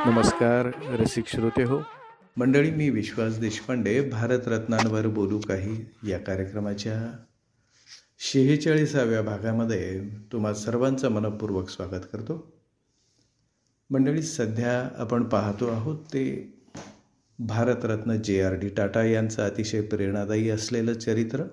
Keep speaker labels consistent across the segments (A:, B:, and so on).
A: नमस्कार रसिक श्रोते हो. मंडळी, मी विश्वास देशपांडे भारतरत्नांवर बोलू काही या कार्यक्रमाच्या 46व्या भागामध्ये तुम्हा सर्वांचं मनपूर्वक स्वागत करतो. मंडळी, सध्या आपण पाहतो आहोत ते भारतरत्न JRD टाटा यांचं अतिशय प्रेरणादायी असलेलं चरित्र.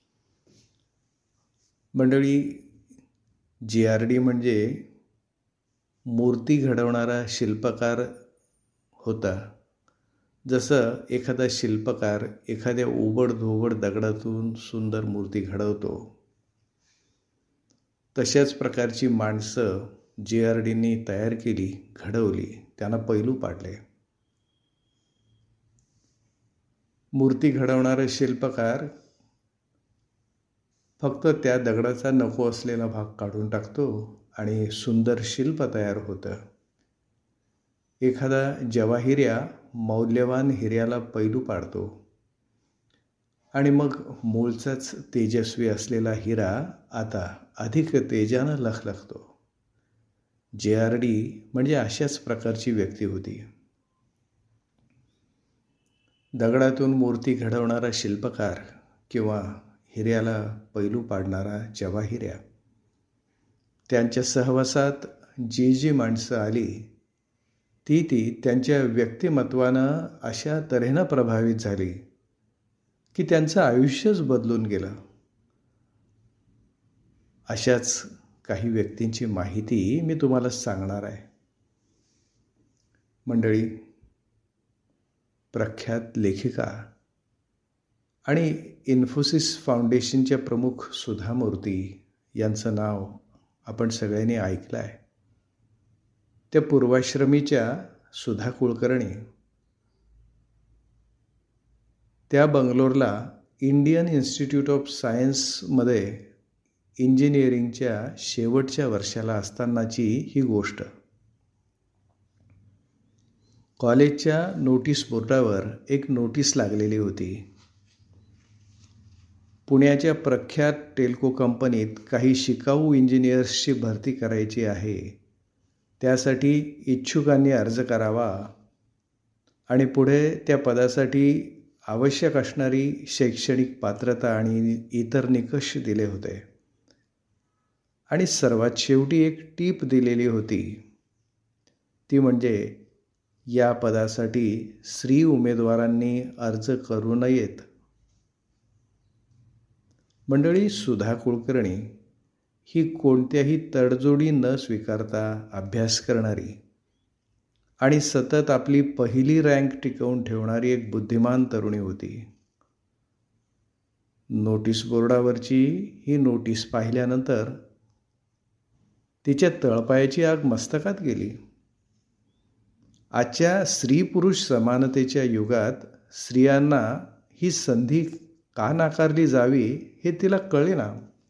A: मंडळी, JRD म्हणजे मूर्ती घडवणारा शिल्पकार होता. जसं एखादा शिल्पकार एखाद्या उबडधोबड दगडातून सुंदर मूर्ती घडवतो, तशाच प्रकारची माणसं JRDनी तयार केली, घडवली, त्यांना पैलू पाडले. मूर्ती घडवणारा शिल्पकार फक्त त्या दगडाचा नको असलेला भाग काढून टाकतो आणि सुंदर शिल्प तयार होतं. एखादा जवाहिऱ्या मौल्यवान हिऱ्याला पैलू पाडतो आणि मग मूळचाच तेजस्वी असलेला हिरा आता अधिक तेजानं लखलखतो. JRD म्हणजे अशाच प्रकारची व्यक्ती होती. दगडातून मूर्ती घडवणारा शिल्पकार किंवा हिऱ्याला पैलू पाडणारा जवाहिऱ्या, त्यांच्या सहवासात जी माणसं आली ती त्यांच्या व्यक्तिमत्वानं अशा तऱ्हेनं प्रभावित झाली की त्यांचं आयुष्यच बदलून गेलं. अशाच काही व्यक्तींची माहिती मी तुम्हाला सांगणार आहे. मंडळी, प्रख्यात लेखिका आणि इन्फोसिस फाउंडेशनच्या प्रमुख सुधा मूर्ती यांचं नाव आपण सगळ्यांनी ऐकलं आहे. त्या पूर्वाश्रमीच्या सुधा कुलकर्णी, त्या बंगलोरला इंडियन इन्स्टिट्यूट ऑफ सायन्समध्ये इंजिनिअरिंगच्या शेवटच्या वर्षाला असतानाची ही गोष्ट. कॉलेजच्या नोटीस बोर्डावर एक नोटीस लागलेली होती. पुण्याच्या प्रख्यात टेल्को कंपनीत काही शिकाऊ इंजिनियर्सची भरती करायची आहे. त्यासाठी इच्छुकांनी अर्ज करावा आणि पुढे त्या पदासाठी आवश्यक असणारी शैक्षणिक पात्रता आणि इतर निकष दिले होते. आणि सर्वात शेवटी एक टीप दिलेली होती, ती म्हणजे या पदासाठी स्त्री उमेदवारांनी अर्ज करू नयेत. मंडळी, सुधा कुलकर्णी ही कोणत्याही तडजोडी न स्वीकारता अभ्यास करणारी आणि सतत आपली पहिली रँक टिकवून ठेवणारी एक बुद्धिमान तरुणी होती. नोटीस बोर्डावरची ही नोटीस पाहिल्यानंतर तिच्या तळपायाची आग मस्तकात गेली. आजच्या स्त्री पुरुष समानतेच्या युगात स्त्रियांना ही संधी का नाकारली जावी हे तिला कळेना.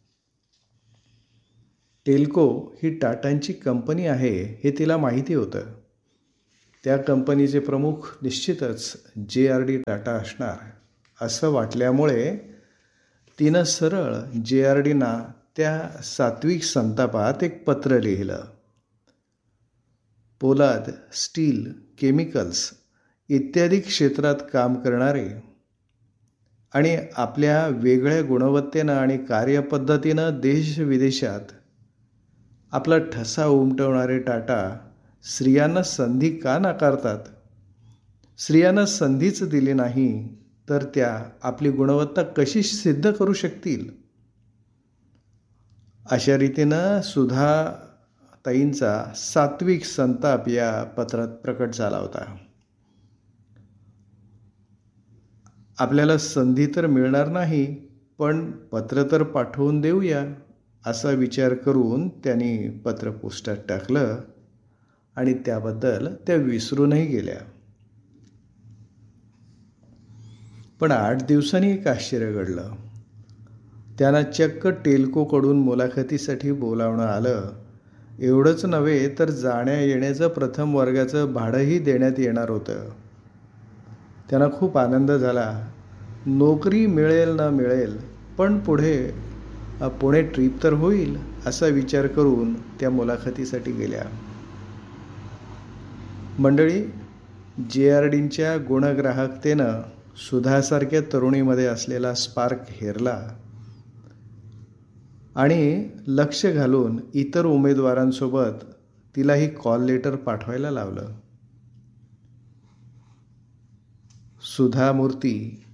A: टेल्को ही टाटांची कंपनी आहे हे तिला माहिती होतं. त्या कंपनीचे प्रमुख निश्चितच JRD टाटा असणार असं वाटल्यामुळे तिनं सरळ JRDना त्या सात्विक संतापात एक पत्र लिहिलं. पोलाद, स्टील, केमिकल्स इत्यादी क्षेत्रात काम करणारे आणि आपल्या वेगळ्या गुणवत्तेनं आणि कार्यपद्धतीनं देशविदेशात आपला ठसा उमटवणारे टाटा स्त्रियांना संधी का नाकारतात? स्त्रियांना संधीच दिली नाही तर त्या आपली गुणवत्ता कशी सिद्ध करू शकतील? अशा रीतीनं सुधा ताईंचा सात्विक संताप या पत्रात प्रकट झाला होता. आपल्याला संधी तर मिळणार नाही, पण पत्र तर पाठवून देऊया असा विचार करून त्यांनी पत्र पोस्टात टाकलं आणि त्याबद्दल त्या विसरूनही गेल्या. पण 8 दिवसांनी एक आश्चर्य घडलं. त्यांना चक्क टेल्कोकडून मुलाखतीसाठी बोलावणं आलं. एवढंच नव्हे तर जाण्या येण्याचं प्रथम वर्गाचं भाडंही देण्यात येणार होतं. त्यांना खूप आनंद झाला. नोकरी मिळेल न मिळेल, पण पुणे ट्रीप तर होईल असा विचार करून त्या मुलाखतीसाठी गेल्या. मंडळी, JRDच्या गुणग्राहकतेनं सुधासारख्या तरुणीमध्ये असलेला स्पार्क हेरला आणि लक्ष घालून इतर उमेदवारांसोबत तिलाही कॉल लेटर पाठवायला लावलं. सुधा मूर्ती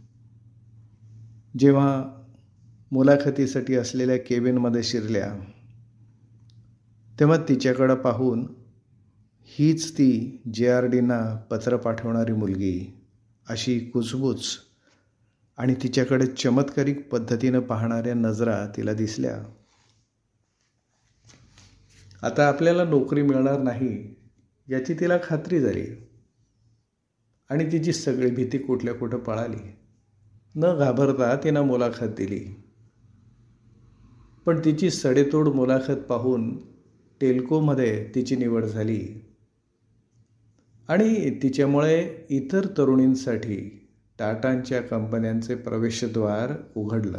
A: जेव्हा मुलाखतीसाठी असलेल्या केबिनमध्ये शिरल्या तेव्हा तिच्याकडं पाहून हीच ती JRDना पत्र पाठवणारी मुलगी अशी कुजबूज आणि तिच्याकडे चमत्कारिक पद्धतीनं पाहणाऱ्या नजरा तिला दिसल्या. आता आपल्याला नोकरी मिळणार नाही याची तिला खात्री झाली आणि तिची सगळी भीती कुठल्या कुठं पळाली. न घाबरता तिनं मुलाखत दिली. पण तिची सडेतोड मुलाखत पाहून टेल्कोमध्ये तिची निवड झाली आणि तिच्यामुळे इतर तरुणींसाठी टाटांच्या कंपन्यांचे प्रवेशद्वार उघडलं.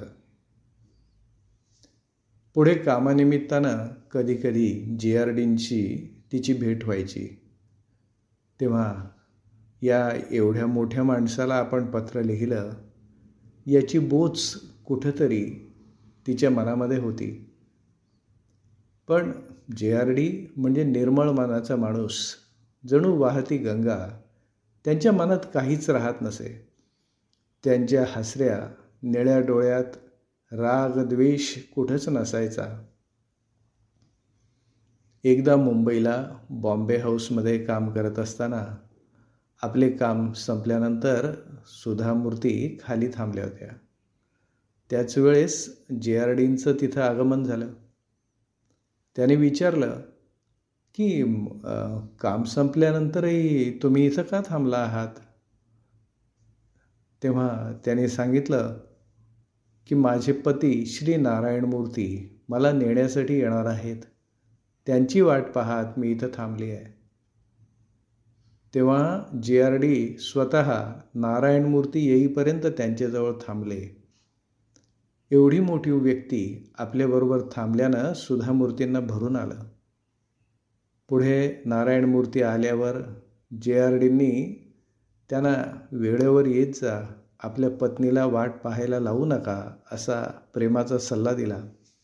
A: पुढे कामानिमित्तानं कधीकधी JRDशी तिची भेट व्हायची. तेव्हा या एवढ्या मोठ्या माणसाला आपण पत्र लिहिलं याची बोच कुठंतरी तिच्या मनामध्ये होती. पण JRD म्हणजे निर्मळ मनाचा माणूस, जणू वाहती गंगा. त्यांच्या मनात काहीच राहत नसे. त्यांच्या हसऱ्या निळ्या डोळ्यात राग द्वेष कुठंच नसायचा. एकदा मुंबईला बॉम्बे हाऊसमध्ये काम करत असताना आपले काम संपल्यानंतर सुधा मूर्ती खाली थांबल्या होत्या. त्याच वेळेस JRDचं तिथं आगमन झालं. त्याने विचारलं की काम संपल्यानंतरही तुम्ही इथं का थांबला आहात? तेव्हा त्याने सांगितलं की माझे पती श्री नारायण मूर्ती मला नेण्यासाठी येणार आहेत. त्यांची वाट पाहत मी इथं थांबली आहे. तेव्हा JRD स्वतः नारायण मूर्ती येईपर्यंत त्यांच्याजवळ थांबले. एवढी मोठी व्यक्ती आपल्याबरोबर थांबल्यानं सुधा मूर्तींना भरून आलं. पुढे नारायण मूर्ती आल्यावर JRDंनी त्यांना वेळेवर येत जा, आपल्या पत्नीला वाट पाहायला लावू नका असा प्रेमाचा सल्ला दिला.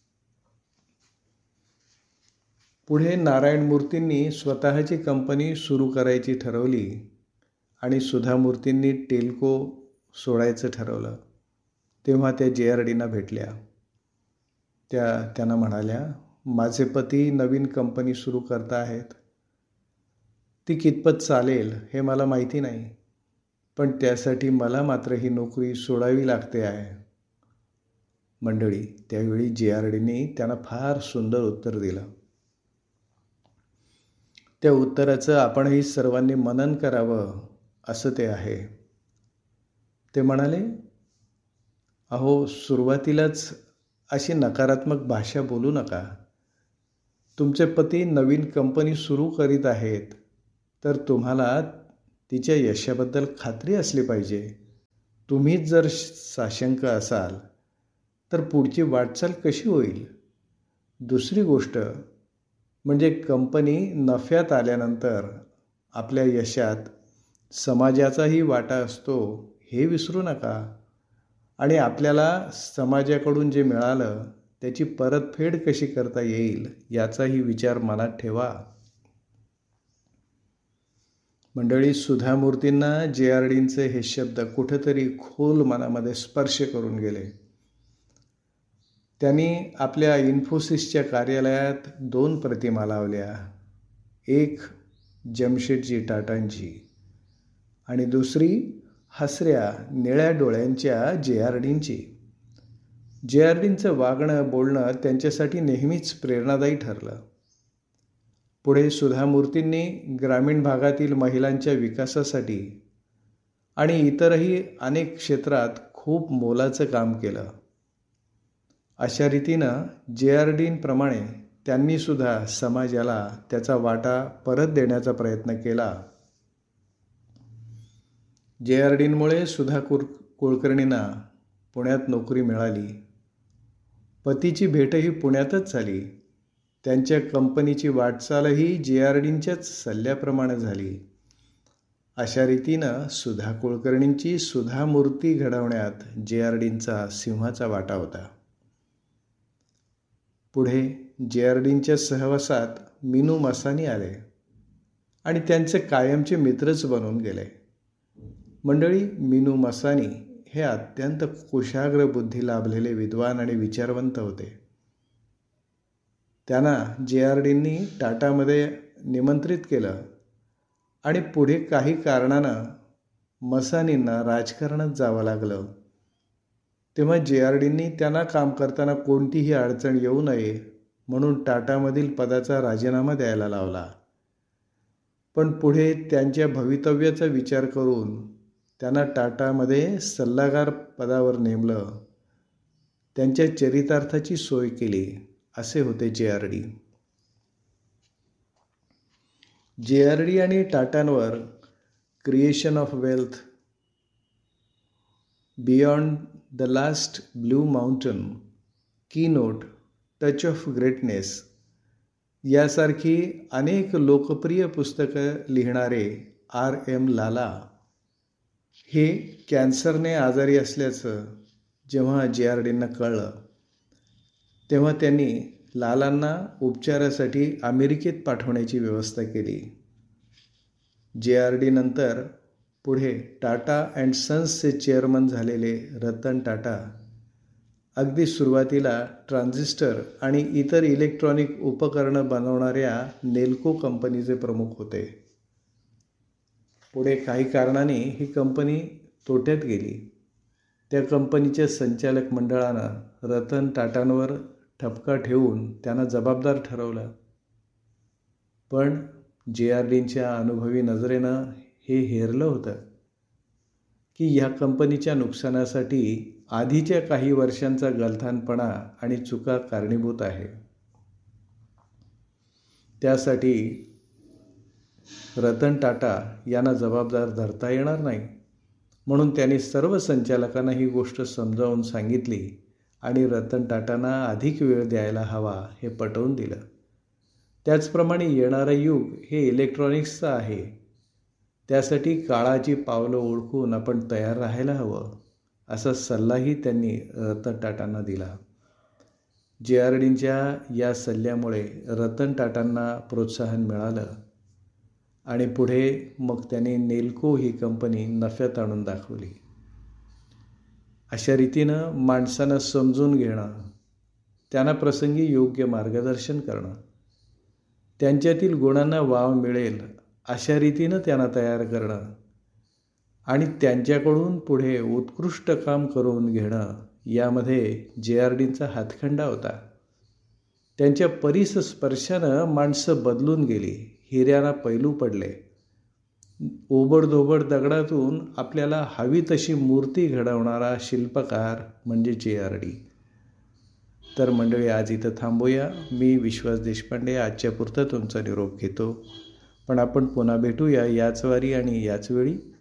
A: पुढे नारायण मूर्तींनी स्वतःची कंपनी सुरू करायची ठरवली आणि सुधा मूर्तींनी टेल्को सोडायचं ठरवलं. तेव्हा त्या JRDना भेटल्या. त्यांना म्हणाल्या, माझे पती नवीन कंपनी सुरू करत आहेत. ती कितपत चालेल हे मला माहिती नाही, पण त्यासाठी मला मात्र ही नोकरी सोडावी लागते आहे. मंडळी, त्यावेळी JRDनी त्यांना फार सुंदर उत्तर दिलं. त्या उत्तराचं आपणही सर्वांनी मनन करावं असं ते आहे. ते म्हणाले, अहो, सुरुवातीलाच अशी नकारात्मक भाषा बोलू नका. तुमचे पती नवीन कंपनी सुरू करीत आहेत तर तुम्हाला तिच्या यशाबद्दल खात्री असली पाहिजे. तुम्हीच जर साशंक असाल तर पुढची वाटचाल कशी होईल? दुसरी गोष्ट म्हणजे कंपनी नफ्यात आल्यानंतर आपल्या यशात समाजाचाही वाटा असतो हे विसरू नका. आणि आपल्याला समाजाकडून जे मिळालं त्याची परतफेड कशी करता येईल याचाही विचार मनात ठेवा. मंडळी, सुधा मूर्तींना JRDंचे हे शब्द कुठेतरी खोल मनामध्ये स्पर्श करून गेले. त्यांनी आपल्या इन्फोसिसच्या कार्यालयात 2 प्रतिमा लावल्या. एक जमशेदजी टाटांची आणि दुसरी हसऱ्या निळ्या डोळ्यांच्या JRDंची. JRDंचं वागणं बोलणं त्यांच्यासाठी नेहमीच प्रेरणादायी ठरलं. पुढे सुधा मूर्तींनी ग्रामीण भागातील महिलांच्या विकासासाठी आणि इतरही अनेक क्षेत्रात खूप मोलाचं काम केलं. अशा रीतीनं JRDंप्रमाणे त्यांनीसुद्धा समाजाला त्याचा वाटा परत देण्याचा प्रयत्न केला. JRDंमुळे सुधा कुलकर्णींना पुण्यात नोकरी मिळाली. पतीची भेटही पुण्यातच झाली. त्यांच्या कंपनीची वाटचालही JRDंच्याच सल्ल्याप्रमाणे झाली. अशा रीतीनं सुधा कुलकर्णींची सुधा मूर्ती घडवण्यात JRDंचा सिंहाचा वाटा होता. पुढे JRDंच्या सहवासात मीनू मसानी आले आणि त्यांचे कायमचे मित्रच बनून गेले. मंडळी, मीनू मसानी हे अत्यंत कुशाग्र बुद्धी लाभलेले विद्वान आणि विचारवंत होते. त्यांना JRDंनी टाटामध्ये निमंत्रित केलं आणि पुढे काही कारणानं मसानींना राजकारणात जावं लागलं. तेव्हा JRDंनी त्यांना काम करताना कोणतीही अडचण येऊ नये म्हणून टाटामधील पदाचा राजीनामा द्यायला लावला. पण पुढे त्यांच्या भवितव्याचा विचार करून त्यांना टाटामध्ये सल्लागार पदावर नेमलं. त्यांच्या चरितार्थाची सोय केली. असे होते JRD आणि टाटांवर creation of wealth, beyond the last blue mountain, keynote, touch of greatness यासारखी अनेक लोकप्रिय पुस्तकं लिहिणारे RM लाला हे कॅन्सरने आजारी असल्याचं जेव्हा JRDंना कळलं तेव्हा त्यांनी लालांना उपचारासाठी अमेरिकेत पाठवण्याची व्यवस्था केली. JRD नंतर पुढे टाटा अँड सन्सचे चेअरमन झालेले रतन टाटा अगदी सुरुवातीला ट्रान्झिस्टर आणि इतर इलेक्ट्रॉनिक उपकरणं बनवणाऱ्या नेल्को कंपनीचे प्रमुख होते. पुढे काही कारणाने ही कंपनी तोट्यात गेली. त्या कंपनीच्या संचालक मंडळानं रतन टाटांवर ठपका ठेवून त्यांना जबाबदार ठरवलं. पण JRDंच्या अनुभवी नजरेनं हे हेरलं होतं की ह्या कंपनीच्या नुकसानासाठी आधीच्या काही वर्षांचा गलथानपणा आणि चुका कारणीभूत आहे. त्यासाठी रतन टाटा यांना जबाबदार धरता येणार नाही. म्हणून त्यांनी सर्व संचालकांना ही गोष्ट समजावून सांगितली आणि रतन टाटांना अधिक वेळ द्यायला हवा हे पटवून दिलं. त्याचप्रमाणे येणारं युग हे इलेक्ट्रॉनिक्सचं आहे. त्यासाठी काळाची पावलं ओळखून आपण तयार राहायला हवं असा सल्लाही त्यांनी रतन टाटांना दिला. JRDंच्या या सल्ल्यामुळे रतन टाटांना प्रोत्साहन मिळालं आणि पुढे मग त्यांनी नेल्को ही कंपनी नफ्यात आणून दाखवली. अशा रीतीनं माणसांना समजून घेणं, त्यांना प्रसंगी योग्य मार्गदर्शन करणं, त्यांच्यातील गुणांना वाव मिळेल अशा रीतीनं त्यांना तयार करणं आणि त्यांच्याकडून पुढे उत्कृष्ट काम करून घेणं यामध्ये JRDंचा हातखंडा होता. त्यांच्या परिस्पर्शानं माणसं बदलून गेली, हिऱ्याला पैलू पडले. ओबडधोबड दगडातून आपल्याला हवी तशी मूर्ती घडवणारा शिल्पकार म्हणजे JRD. तर मंडळी, आज इथं थांबूया. मी विश्वास देशपांडे आजच्या पुरतं तुमचा निरोप घेतो. पण आपण पुन्हा भेटूया याच वारी आणि याच वेळी.